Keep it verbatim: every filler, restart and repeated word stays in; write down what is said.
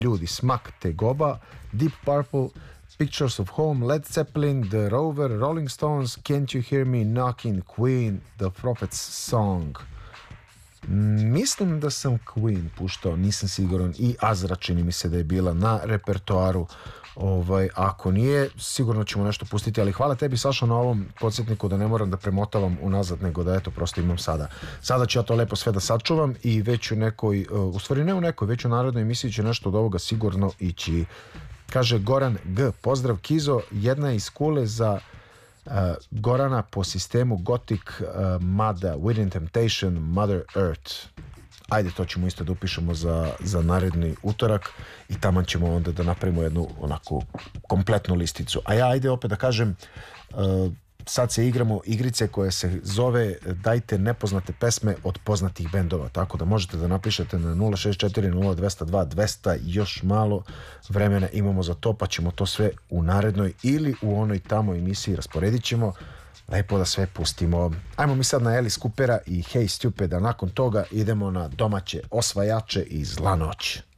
ljudi, Smak Tegoba, Deep Purple, Pictures of Home, Led Zeppelin, The Rover, Rolling Stones, Can't You Hear Me Knocking, Queen, The Prophet's Song. Mislim da sam Queen puštao, nisam siguran, i Azra čini mi se da je bila na repertoaru. Ovaj, ako nije, sigurno ćemo nešto pustiti, ali hvala tebi, Sašo, na ovom podsjetniku da ne moram da premotavam unazad, nego da eto, prosto imam sada. Sada ću ja to lepo sve da sačuvam i već u nekoj, u stvari ne u nekoj, već u narodnoj emisiji će nešto od ovoga sigurno ići. Kaže Goran G, pozdrav Kizo, jedna je iz Kule za uh, Gorana po sistemu Gothic, uh, Mada, Within Temptation, Mother Earth. Ajde, to ćemo isto da upišemo za, za naredni utorak i tamo ćemo onda da napravimo jednu onako kompletnu listicu. A ja ajde opet da kažem, uh, sad se igramo igrice koje se zove Dajte nepoznate pesme od poznatih bendova, tako da možete da napišete na nula šest četiri nula dva nula dva dvesta, još malo vremena imamo za to, pa ćemo to sve u narednoj ili u onoj tamo emisiji rasporedit ćemo. Lepo da sve pustimo. Ajmo mi sad na Alice Coopera i Hey Stupid, a nakon toga idemo na domaće osvajače i Zla noć.